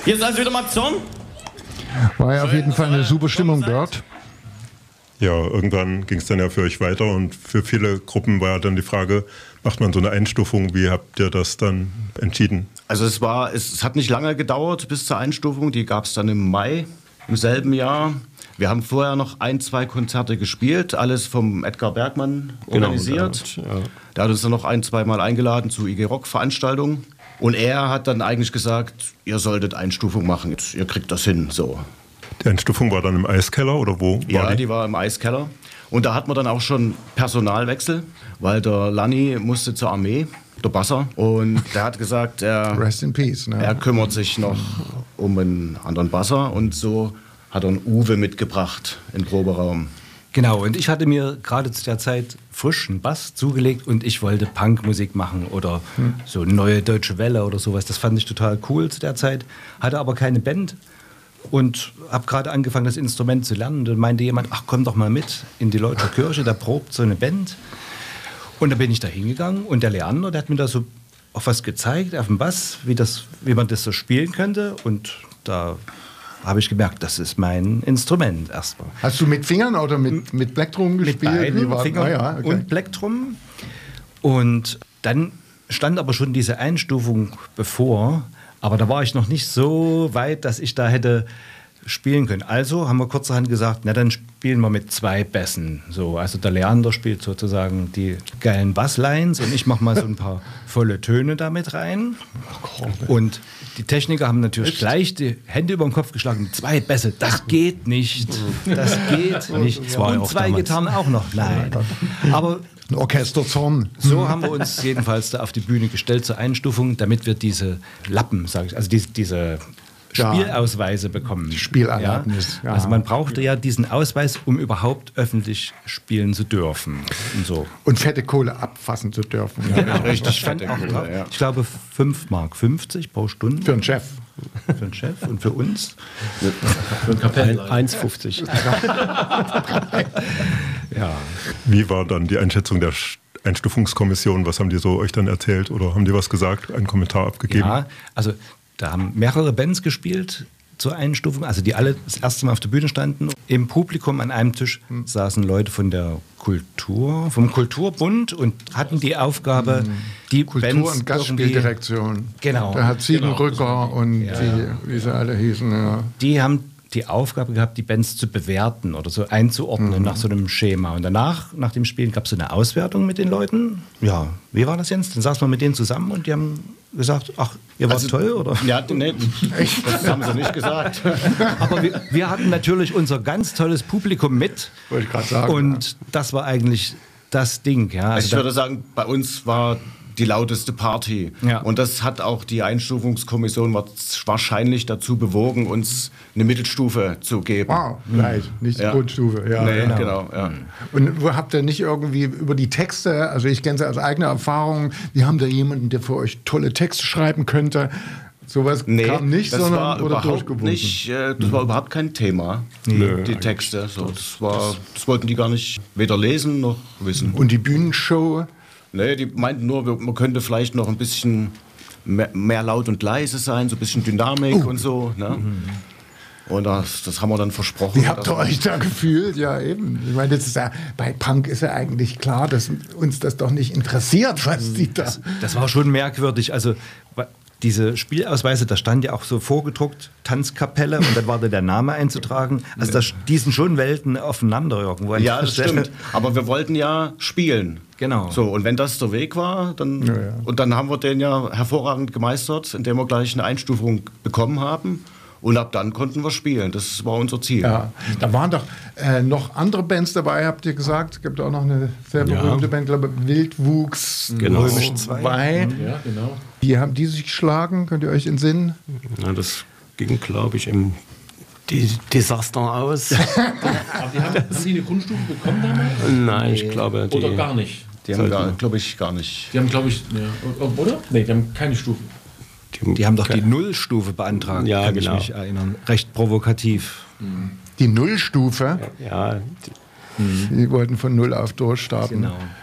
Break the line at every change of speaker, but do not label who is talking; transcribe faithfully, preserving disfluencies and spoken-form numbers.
Hier ist also wieder Max Zorn.
War ja auf jeden Fall eine super Stimmung dort.
Ja, irgendwann ging es dann ja für euch weiter und für viele Gruppen war ja dann die Frage, macht man so eine Einstufung? Wie habt ihr das dann entschieden?
Also es war, es hat nicht lange gedauert bis zur Einstufung. Die gab es dann im Mai im selben Jahr. Wir haben vorher noch ein, zwei Konzerte gespielt, alles vom Edgar Bergmann organisiert. Genau, ja. Der hat uns dann noch ein, zwei Mal eingeladen zu I G Rock Veranstaltungen. Und er hat dann eigentlich gesagt, ihr solltet Einstufung machen, jetzt, ihr kriegt das hin. So.
Die Einstufung war dann im Eiskeller oder wo?
Ja,
war die?
die war im Eiskeller. Und da hatten wir dann auch schon Personalwechsel, weil der Lanni musste zur Armee, der Basser. Und der hat gesagt, er,
Rest in peace, ne?
er kümmert sich noch um einen anderen Basser. Und so hat er einen Uwe mitgebracht in den Proberaum.
Genau, und ich hatte mir gerade zu der Zeit frisch einen Bass zugelegt und ich wollte Punkmusik machen oder hm. so Neue Deutsche Welle oder sowas. Das fand ich total cool zu der Zeit, hatte aber keine Band und habe gerade angefangen, das Instrument zu lernen. Und dann meinte jemand, ach komm doch mal mit in die Leuter Kirche, da probt so eine Band. Und da bin ich da hingegangen und der Leander, der hat mir da so auch was gezeigt auf dem Bass, wie, das, wie man das so spielen könnte und da habe ich gemerkt, das ist mein Instrument erstmal.
Hast du mit Fingern oder mit, mit Plektrum gespielt?
Mit beiden
Wie war,
Fingern
ah, ja, okay.
und Plektrum. Und dann stand aber schon diese Einstufung bevor, aber da war ich noch nicht so weit, dass ich da hätte spielen können. Also haben wir kurzerhand gesagt, na dann spielen wir mit zwei Bässen. So, also der Leander spielt sozusagen die geilen Basslines und ich mache mal so ein paar volle Töne damit rein. Und die Techniker haben natürlich gleich die Hände über den Kopf geschlagen. Zwei Bässe, das geht nicht. Das geht nicht.
Das war ja
und
auch
zwei
damals.
Gitarren auch noch. Nein. Aber
ein Orchesterzorn.
so haben wir uns jedenfalls da auf die Bühne gestellt zur Einstufung, damit wir diese Lappen, sage ich, also diese, diese Spielausweise bekommen.
Spielerlaubnis.
Ja? Also man brauchte ja diesen Ausweis, um überhaupt öffentlich spielen zu dürfen. Und, so.
Und fette Kohle abfassen zu dürfen. Ja.
Genau, richtig
Stand
fette
auch
Kohle,
drauf.
ja.
Ich glaube fünf Mark fünfzig pro Stunde.
Für einen Chef.
Für den Chef und für uns.
Für einen Kapellenleiter. eins fünfzig.
Ja.
Wie war dann die Einschätzung der Einstufungskommission? Was haben die so euch dann erzählt oder haben die was gesagt, einen Kommentar abgegeben?
Ja, also da haben mehrere Bands gespielt zur Einstufung, also die alle das erste Mal auf der Bühne standen. Im Publikum an einem Tisch saßen Leute von der Kultur, vom Kulturbund und hatten die Aufgabe, die
Kultur-
Bands
und Gastspieldirektion.
Genau.
Da hat Ziegenrücker
Genau.
und
Ja.
die, wie sie alle hießen. Ja.
Die haben die Aufgabe gehabt, die Bands zu bewerten oder so einzuordnen
Mhm.
nach so einem Schema. Und danach, nach dem Spielen, gab es so eine Auswertung mit den Leuten. Ja, wie war das jetzt? Dann saßen wir mit denen zusammen und die haben gesagt, ach, ihr wart
Also,
toll, oder?
Ja, nee, das haben sie nicht gesagt.
Aber wir, wir hatten natürlich unser ganz tolles Publikum mit.
Wollte ich gerade sagen.
Und das war eigentlich das Ding. Ja.
Also
Also
ich
da,
würde sagen, bei uns war die lauteste Party.
Ja.
Und das hat auch die Einstufungskommission wahrscheinlich dazu bewogen, uns eine Mittelstufe zu geben.
Wow, gleich, nicht die
Ja.
Grundstufe. Ja,
Nee,
ja.
genau. Ja.
Und wo habt ihr nicht irgendwie über die Texte, also ich kenne es aus eigener Erfahrung, wir haben da jemanden, der für euch tolle Texte schreiben könnte. Sowas
Nee,
kam nicht,
das
sondern
war
wurde
überhaupt
durchgewunken.
nicht, äh, das war überhaupt kein Thema, die Texte. So, das, war, das wollten die gar nicht weder lesen noch wissen.
Und die Bühnenshow,
Nee, die meinten nur, wir- man könnte vielleicht noch ein bisschen mehr, mehr laut und leise sein, so ein bisschen Dynamik und so. Ne? Und das, das haben wir dann versprochen.
wie habt ihr
dass-
euch da gefühlt? Ja, eben. Ich meine, das ist ja, bei Punk ist ja eigentlich klar, dass uns das doch nicht interessiert, was die da...
das war schon merkwürdig. Also wa- diese Spielausweise, da stand ja auch so vorgedruckt, Tanzkapelle, und dann war da der Name einzutragen. Also da, die sind schon Welten aufeinander irgendwo. an
Ja,
der
das
Stelle.
stimmt. Aber wir wollten ja spielen.
Genau.
So, und wenn das der Weg war, dann.
Ja, ja.
Und dann haben wir den ja hervorragend gemeistert, indem wir gleich eine Einstufung bekommen haben. Und ab dann konnten wir spielen. Das war unser Ziel.
Ja, da waren doch äh, noch andere Bands dabei, habt ihr gesagt. Es gibt auch noch eine sehr berühmte
Ja.
Band, glaube ich, Wildwuchs
Genau.
Römisch zwei.
Ja, genau.
Wie haben die sich geschlagen? Könnt ihr euch entsinnen?
Na, das ging, glaube ich, im Di- Desaster aus.
Aber die haben, haben die eine Grundstufe bekommen damals?
Nein, ich glaube, die...
Oder gar nicht?
Die haben, glaube ich, gar nicht.
Die haben, glaube ich, ja, oder? Nee, die haben keine Stufe.
Die haben doch die Nullstufe beantragt,
Ja,
kann
genau.
ich mich erinnern. Recht provokativ.
Die Nullstufe.
Ja, die,
Die wollten von Null auf durchstarten.
Genau.